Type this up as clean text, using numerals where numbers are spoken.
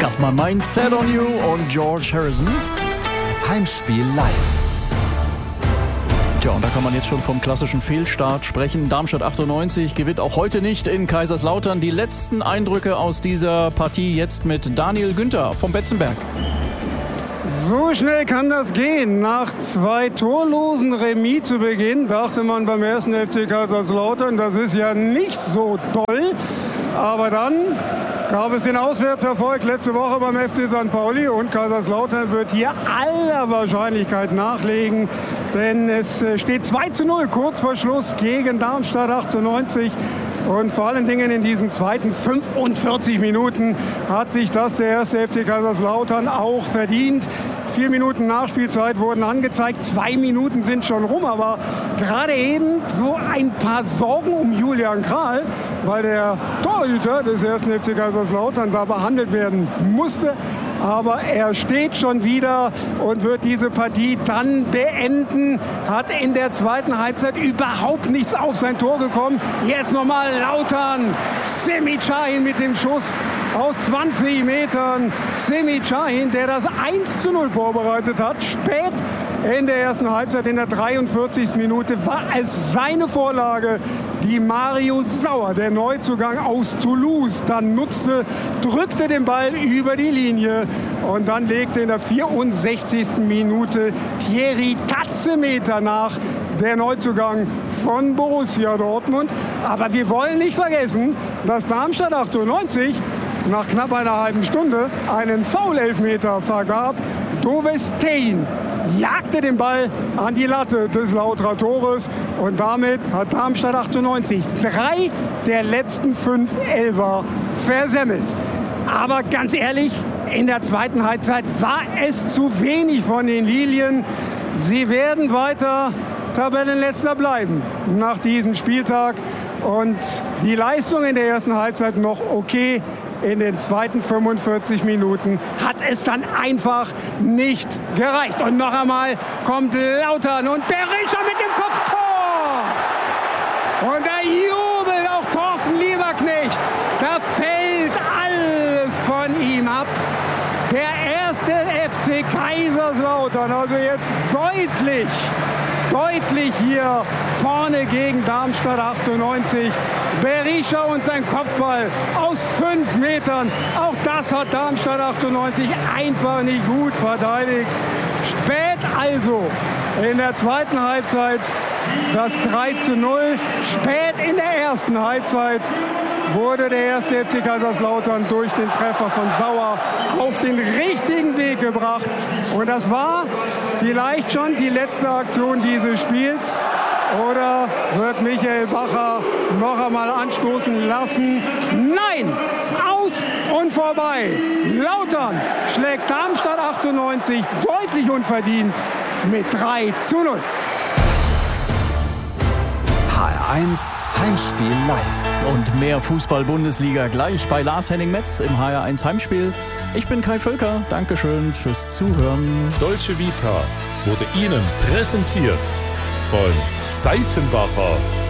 Got My Mind Set on You und George Harrison. Heimspiel live. Tja, und da kann man jetzt schon vom klassischen Fehlstart sprechen. Darmstadt 98 gewinnt auch heute nicht in Kaiserslautern. Die letzten Eindrücke aus dieser Partie jetzt mit Daniel Günther vom Betzenberg. So schnell kann das gehen. Nach 2 torlosen Remis zu Beginn dachte man beim ersten FC Kaiserslautern, das ist ja nicht so toll. Aber dann gab es den Auswärtserfolg letzte Woche beim FC St. Pauli und Kaiserslautern wird hier aller Wahrscheinlichkeit nachlegen. Denn es steht 2:0 kurz vor Schluss gegen Darmstadt 98. Und vor allen Dingen in diesen zweiten 45 Minuten hat sich das der erste FC Kaiserslautern auch verdient. 4 Minuten Nachspielzeit wurden angezeigt, 2 Minuten sind schon rum, aber gerade eben so ein paar Sorgen um Julian Kral, weil der Torhüter des ersten FC Kaiserslautern da behandelt werden musste. Aber er steht schon wieder und wird diese Partie dann beenden. Hat in der zweiten Halbzeit überhaupt nichts auf sein Tor gekommen. Jetzt nochmal Lautern. Semih Şahin mit dem Schuss aus 20 Metern. Semih Şahin, der das 1:0 vorbereitet hat. Spät in der ersten Halbzeit, in der 43. Minute, war es seine Vorlage, die Mario Sauer, der Neuzugang aus Toulouse, dann nutzte, drückte den Ball über die Linie und dann legte in der 64. Minute Thierry Tatzemeter nach, der Neuzugang von Borussia Dortmund. Aber wir wollen nicht vergessen, dass Darmstadt 98 nach knapp einer halben Stunde einen Foul-Elfmeter vergab. Doves Tein jagte den Ball an die Latte des Lauterer Tores und damit hat Darmstadt 98 3 der letzten 5 Elfer versemmelt. Aber ganz ehrlich, in der zweiten Halbzeit war es zu wenig von den Lilien. Sie werden weiter Tabellenletzter bleiben nach diesem Spieltag und die Leistung in der ersten Halbzeit noch okay. In den zweiten 45 Minuten hat es dann einfach nicht gereicht. Und noch einmal kommt Lautern und Berisha mit dem Kopftor. Und da jubelt auch Thorsten Lieberknecht. Da fällt alles von ihm ab. Der erste FC Kaiserslautern, also jetzt deutlich hier vorne gegen Darmstadt 98. Berisha und sein Kopfball aus 5 Metern. Auch das hat Darmstadt 98 einfach nicht gut verteidigt. Spät also in der zweiten Halbzeit das 3:0. Spät in der ersten Halbzeit wurde der erste FC Kaiserslautern durch den Treffer von Sauer auf den richtigen Weg gebracht. Und das war vielleicht schon die letzte Aktion dieses Spiels. Oder wird Michael Bacher noch einmal anstoßen lassen? Nein! Aus und vorbei! Lautern schlägt Darmstadt 98 deutlich unverdient mit 3:0. HR1 Heimspiel live. Und mehr Fußball-Bundesliga gleich bei Lars-Henning Metz im HR1 Heimspiel. Ich bin Kai Völker. Dankeschön fürs Zuhören. Dolce Vita wurde Ihnen präsentiert von Seitenbacher.